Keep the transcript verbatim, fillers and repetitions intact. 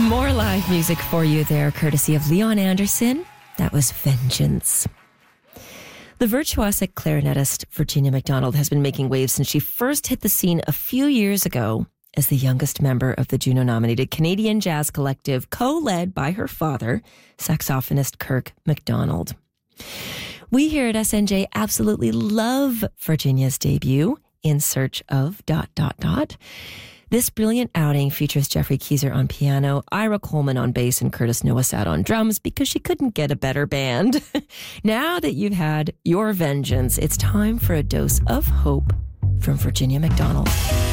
More live music for you there, courtesy of Leon Anderson. That was Vengeance. The virtuosic clarinetist Virginia McDonald has been making waves since she first hit the scene a few years ago as the youngest member of the Juno-nominated Canadian Jazz Collective, co-led by her father, saxophonist Kirk McDonald. We here at S N J absolutely love Virginia's debut, In Search of... dot, dot, dot. This brilliant outing features Jeffrey Keyser on piano, Ira Coleman on bass, and Curtis Nowosad on drums because she couldn't get a better band. Now that you've had your vengeance, it's time for a dose of hope from Virginia McDonald.